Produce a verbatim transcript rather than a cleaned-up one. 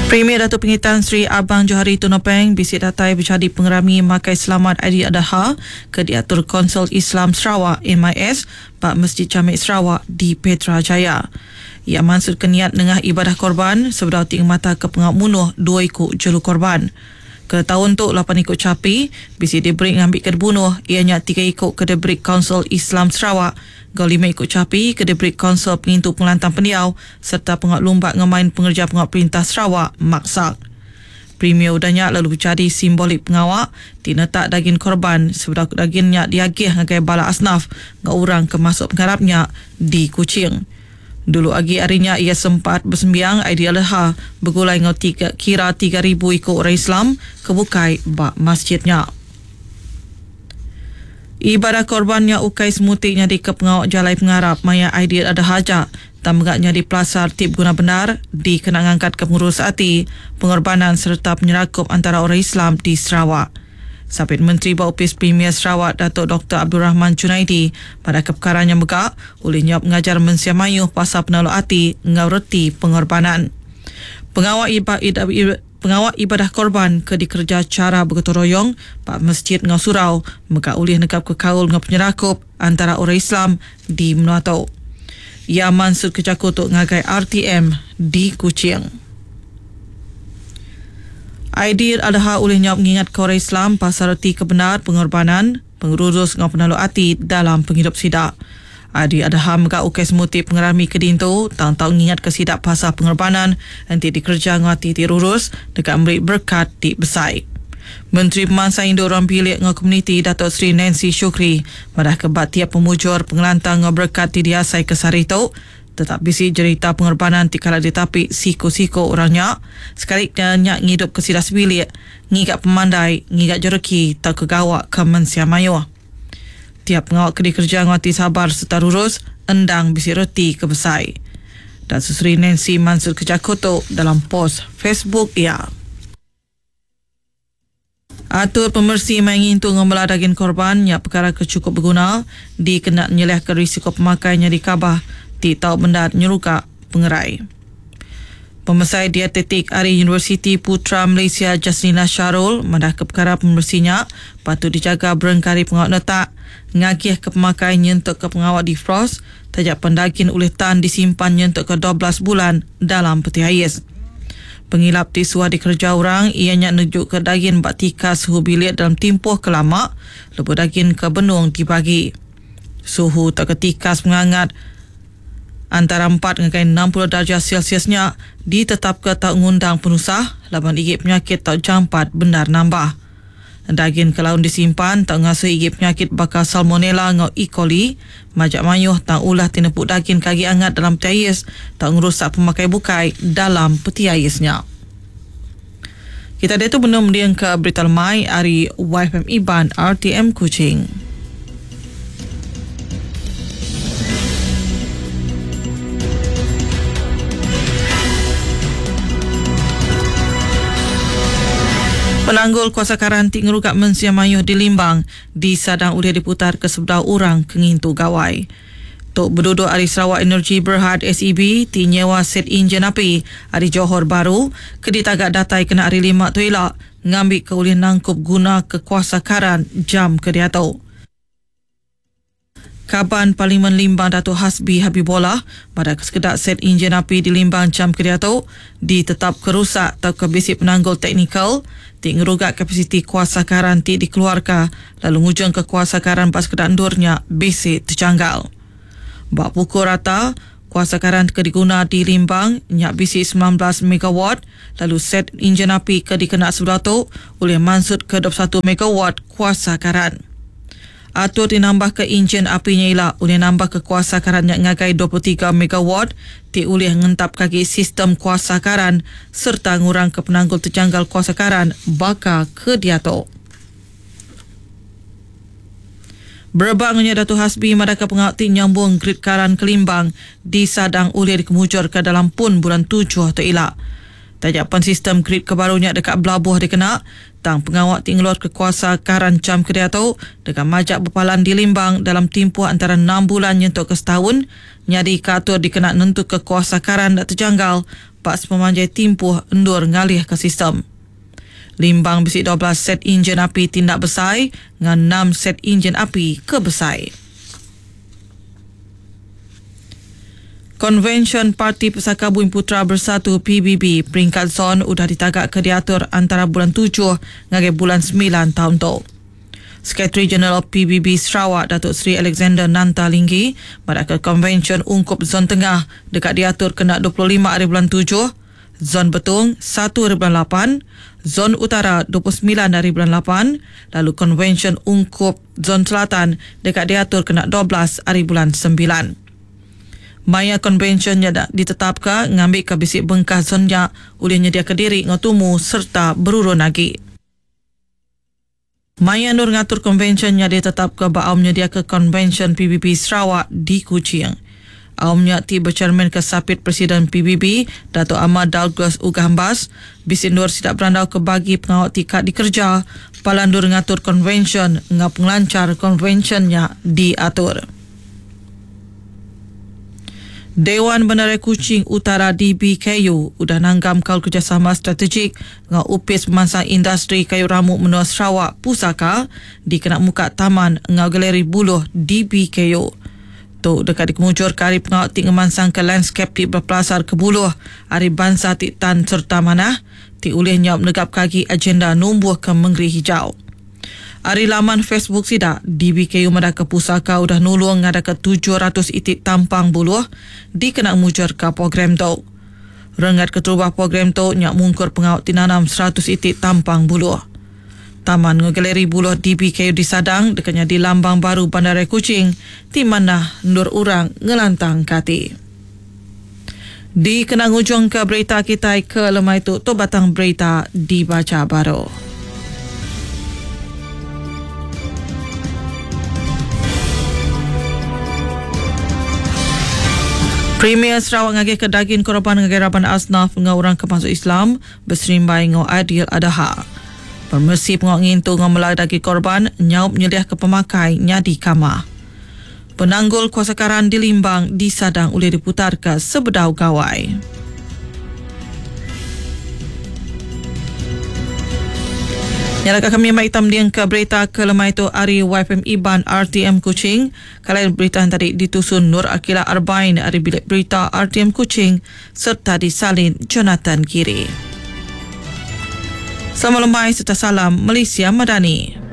Premier Datuk Pengitan Sri Abang Johari Tunopeng bisik datai berjadi pengerami makai selamat Aidiladha ke diatur Konsul Islam Sarawak M I S Pak Masjid Jamek Sarawak di Petra Jaya. Ia mansur keniat nengah ibadah korban sebelum tinggal mata ke pengak munuh dua ikut jelu korban. Ke tahun tu lapan ikut capi bisik diberi ngambil ke dibunuh ianya tiga ikut ke diberi Konsul Islam Sarawak. Gau lima ikut capi ke diberi Konsul Pengintu Pengelantang Pendiau serta pengak lumbat ngemain pengerja pengak perintah Sarawak Maksak. Premier udahnya lalu berjadi simbolik pengawak dinetak daging korban sebab dagingnya diagih ngagai bala asnaf ngau orang kemasuk pengharapnya di Kuching. Dulu agi harinya ia sempat bersembiang Aidiladha bergulai ngau tiga, kira tiga ribu ikut orang Islam kebukai bak masjidnya. Ibadah korbannya ukai semutiknya di kepengawak jalai pengarap maya Aidiladha Haja tambagaknya di Plaza Tip Guna Benar di kenang angkat ke pengurus hati pengorbanan serta penyerakup antara orang Islam di Sarawak. Sabit Menteri Baupis Premier Sarawak Datuk Doktor Abdul Rahman Junaidi pada keperkaran yang megak olehnya mengajar mensia mayuh pasal penaluk hati ngau reti pengorbanan. Pengawak ibadah Pengawak ibadah korban ke dikerja cara bergotong royong Pak Masjid ngau surau maka ulih nekap ke kaul ngau penyerakup antara orang Islam di Menuatau. Ia mansur kerja kutuk ngagai R T M di Kuching. Aidiladha ulihnya mengingat ke orang Islam pasal reti kebenar pengorbanan pengurus ngau penaluk hati dalam penghidup sidak. Aidiladha mega ukai semuti pengerami kedintu tang-tang ingat ke sidak pasal pengorbanan nanti dikerja ngati tirurus dekat memberi berkat di Besai. Menteri Pemangsa Indo Orang Bilik ngau komuniti Datuk Sri Nancy Shukri madah kebat tiap pemujur pengelantang ngau berkat di diasai ke Sarito tetap bisi cerita pengorbanan tikala ditapi siko-siko orangnya sekalipnya nyak ngidup ke sidak sebilik ngigak pemandai ngigak jereki tak kegawak ke mensia mayuh. Tiap pengawak kedi kerja ngati sabar serta lurus endang bisi reti ke Besai. Dan Susri Nancy mansur kerja kutuk dalam post Facebook ia. Atur pemersih main tu ngembelah daging korban yang perkara kecukup berguna dikena nyeleh ke risiko pemakainya di Kabah di tau benda nyeruka pengerai. Pemesai dietetik Ari Universiti Putra Malaysia Jaslina Syarul madah ke perkara pemersihnya patut dijaga berengkari pengawak letak ngagih ke pemakai nyentuk ke pengawak defrost tajak pendagin oleh tan disimpan nyentuk ke dua belas bulan dalam peti ais. Pengilap di suah dikerja orang ianya nujuk ke daging baktika suhu bilik dalam timpuh ke lama lepas daging ke benung dibagi. Suhu tak ketikas mengangat antara empat hingga enam puluh darjah Celsiusnya ditetap ke tak ngundang penusah laban igip penyakit tak jampat benar nambah. Daging kelaun disimpan tak ngasuh igip penyakit bakal salmonella ngau E. coli majak mayuh tak ulah tinepuk daging kaki angat dalam peti ais tak ngerusak pemakai bukai dalam peti aisnya. Kita ada tu benar mendiang ke berita lemai hari Y F M Iban R T M Kuching. Pelanggul kuasa karanti ngerukat mensia mayuh di Limbang di sadang udah diputar ke sebelah orang kengintu gawai. Tok berduduk Ari Sarawak Energy Berhad S E B ti nyewa set enjin api Ari Johor baru kedi tagak datai kena Ari lima tu elak ngambil ke ulih nangkup guna ke kuasa karan jam ke dia tau. Kaban Parlimen Limbang Datuk Hasbi Habibullah pada kesekedak set enjin api di Limbang jam ke dia tau ditetap kerusak atau kebisik penanggul teknikal ti ngerugat kapasiti kuasa karan ti dikeluarkan lalu ngujung ke kuasa karan pas kedak endurnya bisik terjanggal. Bak pukul rata kuasa karan ke diguna di Limbang nyak bisik sembilan belas megawatt lalu set enjin api ke dikenak sebelah tu oleh mansud ke dua puluh satu megawatt kuasa karan. Atur dinambah ke enjin apinya ialah oleh nambah ke kuasa karan yang ngagai dua puluh tiga megawatt ti oleh ngentap kaki sistem kuasa karan serta ngurang ke penanggul terjanggal kuasa karan baka ke diato. Berbangnya Datuk Hasbi madaka pengawati nyambung grid karan ke Limbang di sadang oleh dikemujur ke dalam pun bulan tujuh tu elak. Tajapan sistem grid kebarunya dekat Belabuh dikena tang pengawak tinglor ke kuasa karan jam kedai tau dekat majak berpalan di Limbang dalam tempoh antara enam bulan nyentuk ke setahun nyadi katur dikena nentuk ke kuasa karan tak terjanggal pas pemanjai timpuh endur ngalih ke sistem. Limbang besi dua belas set enjin api tindak besai dengan enam set enjin api ke besai. Konvensyen Parti Pesaka Bumi Putra Bersatu P B B peringkat zon sudah ditagak ke diatur antara bulan tujuh hingga bulan sembilan tahun tu. Sekretari Jeneral P B B Sarawak Datuk Seri Alexander Nanta Linggi pada konvensyen ungkup zon tengah dekat diatur kena dua puluh lima hari bulan tujuh, zon Betung satu hari bulan lapan, zon utara dua puluh sembilan hari bulan lapan, lalu konvensyen ungkup zon selatan dekat diatur kena dua belas hari bulan sembilan. Maya konvensyen yang ditetapkan ngambil ke bisik bengkah zonnya oleh nyedia kediri ngotumu serta berurun lagi. Maya nur ngatur konvensyen yang ditetapkan baam nyedia ke konvensyen P B B Sarawak di Kuching. Aumnya ti bercermin ke sapit Presiden P B B Dato' Ahmad Douglas Ugambas bisik nur sidak berandau ke bagi pengawal tikat dikerja palandur ngatur konvensyen ngap ngelancar konvensyennya diatur. Dewan Bandaraya Kuching Utara D B K U sudah nanggam kal kerjasama strategik dengan U P I S Pemansang Industri Kayu Ramuk Menua Sarawak Pusaka di kena muka taman dengan galeri buluh D B K U. Tu dekat dikemujur ke hari pengawal ti ngemansang ke landscape ti berpelasar ke buluh hari bangsa ti tan serta manah ti ulihnya menegap kaki agenda numbuh ke menggeri hijau. Hari laman Facebook sida D B K U Madaka Pusaka udah nulung ada ke tujuh ratus itik tampang buluh di kena mujur ke program tu. Rengat ketua program tu nyak mungkur pengawal tinanam seratus itik tampang buluh. Taman ngegaleri buluh D B K U di Sadang dekatnya di Lambang Baru Bandaraya Kuching di mana nur urang ngelantang kati. Di kena ngujung ke berita kita ke lemah itu tu batang berita dibaca baru. Premier Sarawak ngagi ke daging korban ngagirapan asnaf dengan orang kemasuk Islam berserimbai dengan Adil Adha. Permesi pengok ngintu dengan melai daging korban nyaup nyeliah ke pemakai nyadi kamah. Penanggul kuasa karan di Limbang di Sadang boleh diputar ke sebedau gawai. Nyalakan kami mai hitam diang ke berita ke lemah itu Ari Y F M Iban R T M Kuching. Kalian berita tadi ditusun Nur Akila Arbain Ari bilik berita R T M Kuching serta disalin Jonathan Kiri. Selamat lemai serta salam Malaysia Madani.